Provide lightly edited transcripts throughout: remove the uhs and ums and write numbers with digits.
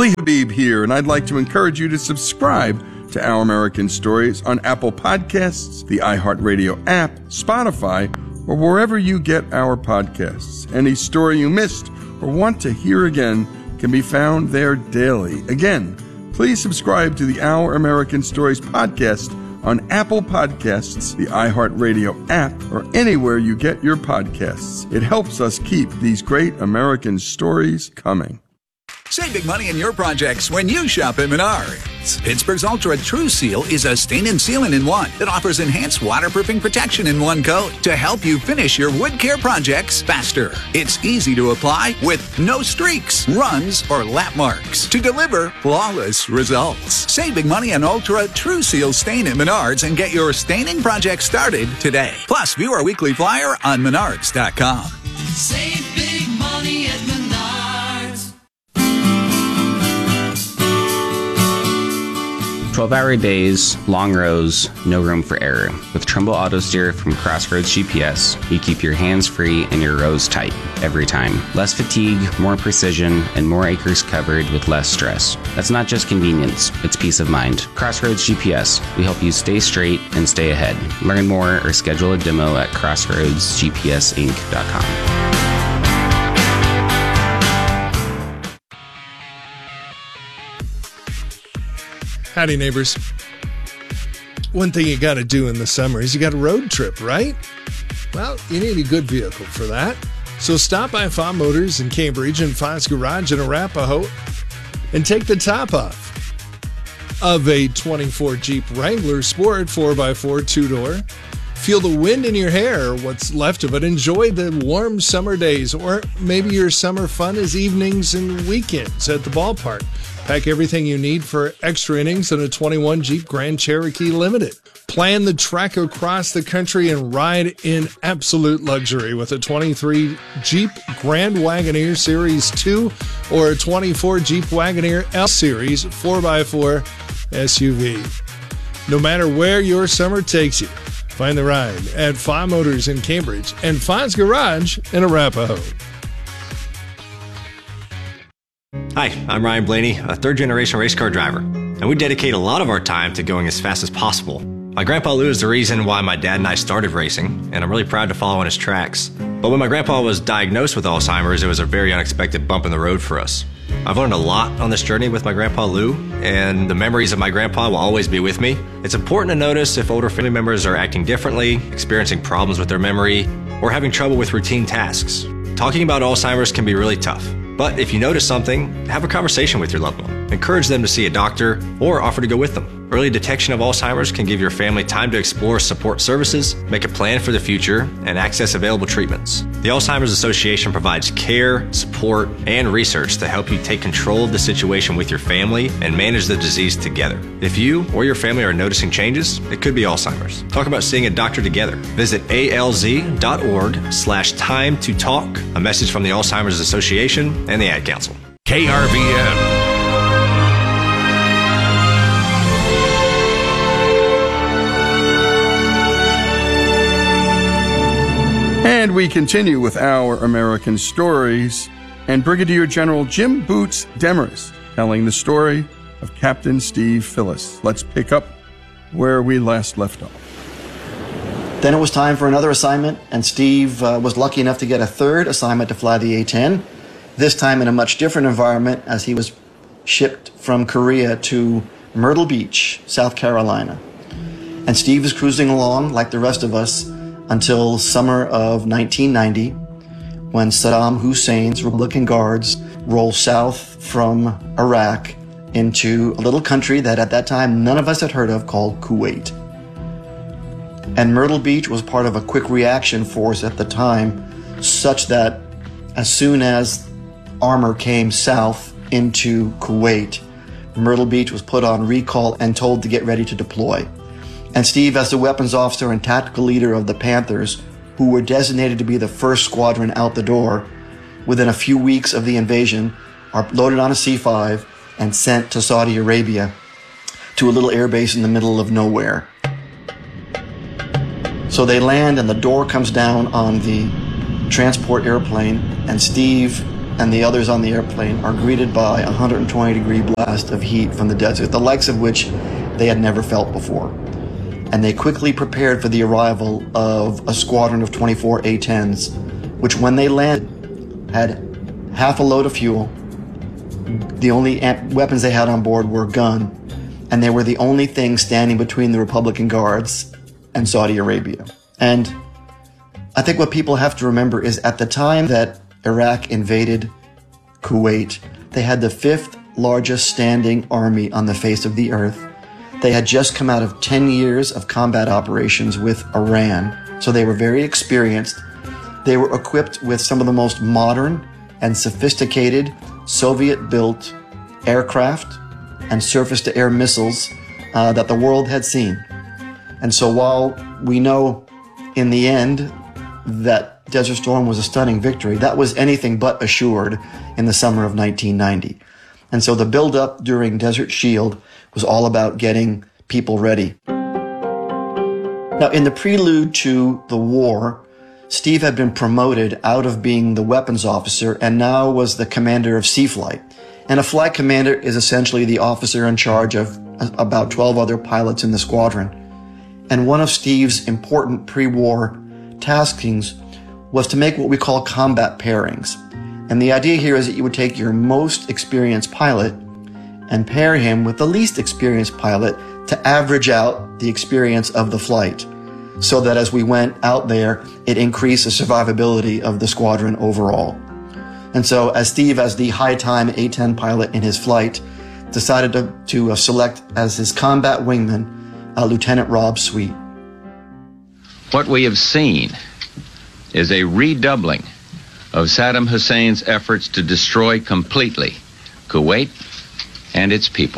Ali Habib here, and I'd like to encourage you to subscribe to Our American Stories on Apple Podcasts, the iHeartRadio app, Spotify, or wherever you get our podcasts. Any story you missed or want to hear again can be found there daily. Again, please subscribe to the Our American Stories podcast on Apple Podcasts, the iHeartRadio app, or anywhere you get your podcasts. It helps us keep these great American stories coming. Save big money in your projects when you shop at Menards. Pittsburgh's Ultra True Seal is a stain and sealant in one that offers enhanced waterproofing protection in one coat to help you finish your wood care projects faster. It's easy to apply with no streaks, runs, or lap marks to deliver flawless results. Save big money on Ultra True Seal stain at Menards and get your staining project started today. Plus, view our weekly flyer on Menards.com. Save big money at Menards. 12-hour days, long rows, no room for error. With Trumbull Auto Steer from Crossroads GPS, you keep your hands free and your rows tight every time. Less fatigue, more precision, and more acres covered with less stress. That's not just convenience, it's peace of mind. Crossroads GPS, we help you stay straight and stay ahead. Learn more or schedule a demo at crossroadsgpsinc.com. Howdy, neighbors. One thing you got to do in the summer is you got a road trip, right? Well, you need a good vehicle for that. So stop by Fa Motors in Cambridge and Fa's Garage in Arapahoe and take the top off of a 24 Jeep Wrangler Sport 4x4 two-door. Feel the wind in your hair, or what's left of it. Enjoy the warm summer days, or maybe your summer fun is evenings and weekends at the ballpark. Pack everything you need for extra innings in a 21 Jeep Grand Cherokee Limited. Plan the trek across the country and ride in absolute luxury with a 23 Jeep Grand Wagoneer Series 2 or a 24 Jeep Wagoneer L Series 4x4 SUV. No matter where your summer takes you, find the ride at Fa Motors in Cambridge and Fa's Garage in Arapahoe. Hi, I'm Ryan Blaney, a third-generation race car driver, and we dedicate a lot of our time to going as fast as possible. My grandpa Lou is the reason why my dad and I started racing, and I'm really proud to follow in his tracks. But when my grandpa was diagnosed with Alzheimer's, it was a very unexpected bump in the road for us. I've learned a lot on this journey with my grandpa Lou, and the memories of my grandpa will always be with me. It's important to notice if older family members are acting differently, experiencing problems with their memory, or having trouble with routine tasks. Talking about Alzheimer's can be really tough. But if you notice something, have a conversation with your loved one. Encourage them to see a doctor or offer to go with them. Early detection of Alzheimer's can give your family time to explore support services, make a plan for the future, and access available treatments. The Alzheimer's Association provides care, support, and research to help you take control of the situation with your family and manage the disease together. If you or your family are noticing changes, it could be Alzheimer's. Talk about seeing a doctor together. Visit alz.org/time to talk. A message from the Alzheimer's Association and the Ad Council. KRVN. And we continue with Our American Stories and Brigadier General Jim Boots Demarest telling the story of Captain Steve Phillis. Let's pick up where we last left off. Then it was time for another assignment, and Steve was lucky enough to get a third assignment to fly the A-10, this time in a much different environment as he was shipped from Korea to Myrtle Beach, South Carolina. And Steve was cruising along like the rest of us until summer of 1990, when Saddam Hussein's Republican Guards rolled south from Iraq into a little country that at that time none of us had heard of called Kuwait. And Myrtle Beach was part of a quick reaction force at the time, such that as soon as armor came south into Kuwait, Myrtle Beach was put on recall and told to get ready to deploy. And Steve, as the weapons officer and tactical leader of the Panthers, who were designated to be the first squadron out the door, within a few weeks of the invasion, are loaded on a C-5 and sent to Saudi Arabia to a little airbase in the middle of nowhere. So they land and the door comes down on the transport airplane, and Steve and the others on the airplane are greeted by a 120-degree blast of heat from the desert, the likes of which they had never felt before. And they quickly prepared for the arrival of a squadron of 24 A-10s, which when they landed had half a load of fuel. The only weapons they had on board were a gun, and they were the only thing standing between the Republican Guards and Saudi Arabia. And I think what people have to remember is at the time that Iraq invaded Kuwait, they had the 5th largest standing army on the face of the earth. They had just come out of 10 years of combat operations with Iran, so they were very experienced. They were equipped with some of the most modern and sophisticated Soviet-built aircraft and surface-to-air missiles that the world had seen. And so while we know in the end that Desert Storm was a stunning victory, that was anything but assured in the summer of 1990. And so the build-up during Desert Shield was all about getting people ready. Now, in the prelude to the war, Steve had been promoted out of being the weapons officer and now was the commander of Sea Flight. And a flight commander is essentially the officer in charge of about 12 other pilots in the squadron. And one of Steve's important pre-war taskings was to make what we call combat pairings. And the idea here is that you would take your most experienced pilot and pair him with the least experienced pilot to average out the experience of the flight, so that as we went out there, it increased the survivability of the squadron overall. And so as Steve, as the high-time A-10 pilot in his flight, decided to select as his combat wingman Lieutenant Rob Sweet. What we have seen is a redoubling of Saddam Hussein's efforts to destroy completely Kuwait and its people.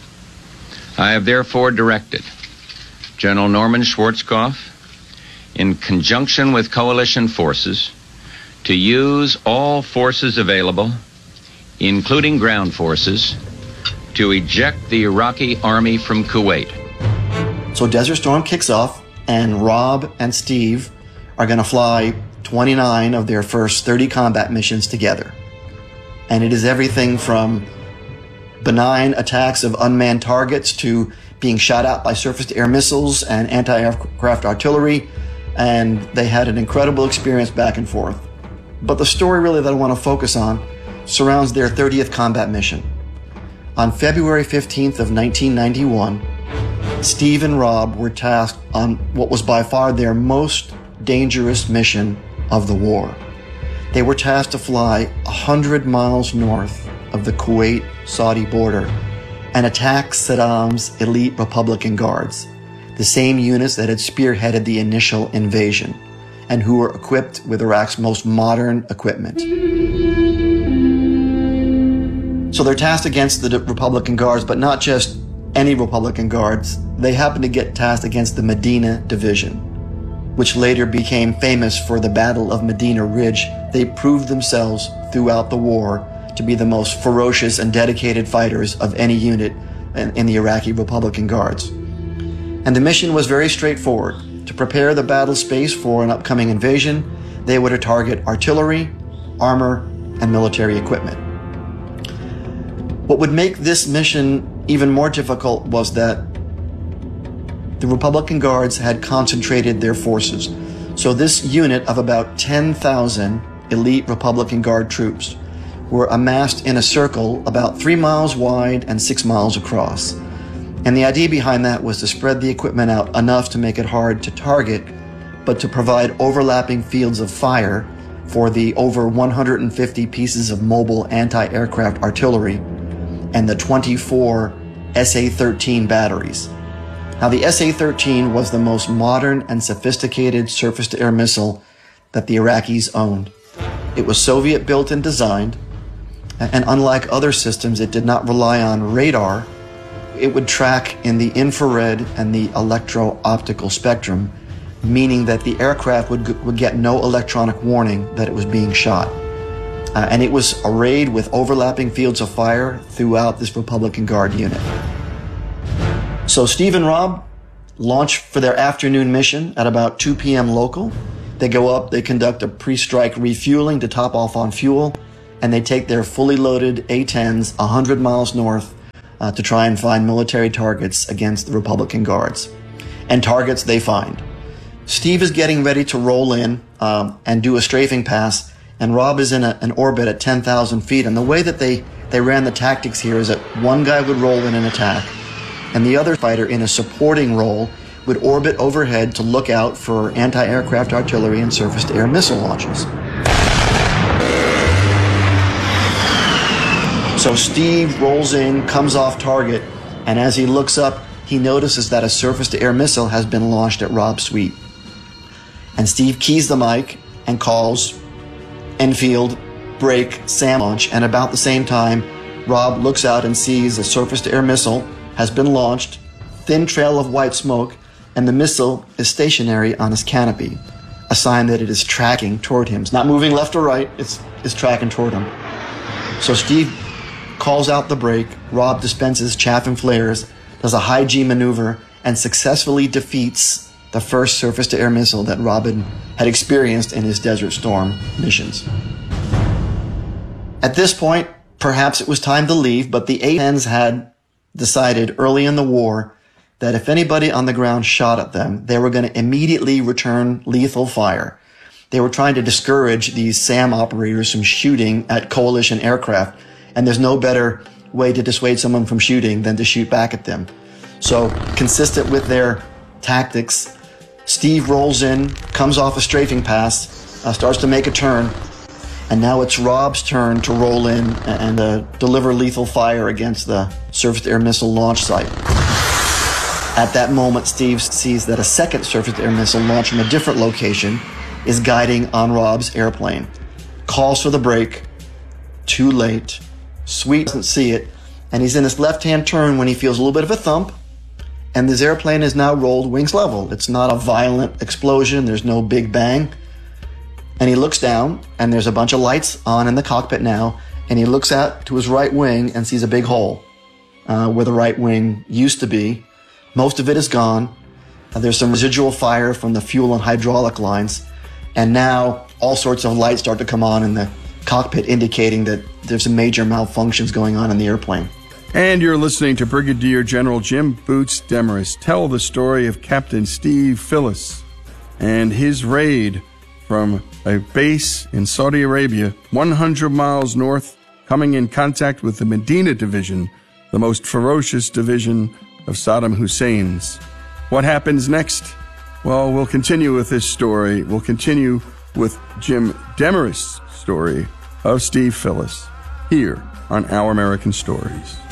I have therefore directed General Norman Schwarzkopf, in conjunction with coalition forces, to use all forces available, including ground forces, to eject the Iraqi army from Kuwait. So Desert Storm kicks off, and Rob and Steve are going to fly 29 of their first 30 combat missions together. And it is everything from benign attacks of unmanned targets to being shot out by surface-to-air missiles and anti-aircraft artillery, and they had an incredible experience back and forth. But the story really that I want to focus on surrounds their 30th combat mission. On February 15th of 1991, Steve and Rob were tasked on what was by far their most dangerous mission of the war. They were tasked to fly 100 miles north of the Kuwait-Saudi border and attack Saddam's elite Republican Guards, the same units that had spearheaded the initial invasion and who were equipped with Iraq's most modern equipment. So they're tasked against the Republican Guards, but not just any Republican Guards. They happened to get tasked against the Medina Division, which later became famous for the Battle of Medina Ridge. They proved themselves throughout the war to be the most ferocious and dedicated fighters of any unit in the Iraqi Republican Guards. And the mission was very straightforward. To prepare the battle space for an upcoming invasion, they were to target artillery, armor, and military equipment. What would make this mission even more difficult was that the Republican Guards had concentrated their forces. So this unit of about 10,000 elite Republican Guard troops were amassed in a circle about 3 miles wide and 6 miles across. And the idea behind that was to spread the equipment out enough to make it hard to target, but to provide overlapping fields of fire for the over 150 pieces of mobile anti-aircraft artillery and the 24 SA-13 batteries. Now, the SA-13 was the most modern and sophisticated surface-to-air missile that the Iraqis owned. It was Soviet-built and designed, and unlike other systems, it did not rely on radar. It would track in the infrared and the electro-optical spectrum, meaning that the aircraft would get no electronic warning that it was being shot. And it was arrayed with overlapping fields of fire throughout this Republican Guard unit. So Steve and Rob launch for their afternoon mission at about 2 p.m. local. They go up, they conduct a pre-strike refueling to top off on fuel, and they take their fully loaded A-10s 100 miles north to try and find military targets against the Republican Guards. And targets they find. Steve is getting ready to roll in and do a strafing pass, and Rob is in an orbit at 10,000 feet. And the way that they ran the tactics here is that one guy would roll in and attack, and the other fighter in a supporting role would orbit overhead to look out for anti-aircraft artillery and surface-to-air missile launches. So Steve rolls in, comes off target, and as he looks up, he notices that a surface-to-air missile has been launched at Rob's suite. And Steve keys the mic and calls Enfield, break, SAM launch, and about the same time, Rob looks out and sees a surface-to-air missile has been launched, thin trail of white smoke, and the missile is stationary on his canopy, a sign that it is tracking toward him. It's not moving left or right, it's tracking toward him. So Steve calls out the break, Rob dispenses chaff and flares, does a high G maneuver, and successfully defeats the first surface-to-air missile that Robin had experienced in his Desert Storm missions. At this point, perhaps it was time to leave, but the A-10s had decided early in the war that if anybody on the ground shot at them, they were going to immediately return lethal fire. They were trying to discourage these SAM operators from shooting at coalition aircraft, and there's no better way to dissuade someone from shooting than to shoot back at them. So, consistent with their tactics, Steve rolls in, comes off a strafing pass, starts to make a turn, and now it's Rob's turn to roll in and deliver lethal fire against the surface-to-air missile launch site. At that moment, Steve sees that a second surface-to-air missile launched from a different location is guiding on Rob's airplane. Calls for the brake. Too late. Sweet doesn't see it, and he's in his left-hand turn when he feels a little bit of a thump, and this airplane is now rolled wings level. It's not a violent explosion. There's no big bang. And he looks down, and there's a bunch of lights on in the cockpit now, and he looks out to his right wing and sees a big hole where the right wing used to be. Most of it is gone. There's some residual fire from the fuel and hydraulic lines, and now all sorts of lights start to come on in the cockpit, indicating that there's some major malfunctions going on in the airplane. And you're listening to Brigadier General Jim Boots Demarest tell the story of Captain Steve Phillis and his raid from a base in Saudi Arabia, 100 miles north, coming in contact with the Medina Division, the most ferocious division of Saddam Hussein's. What happens next? Well, we'll continue with this story. We'll continue with Jim Demarest's story of Steve Phillis here on Our American Stories.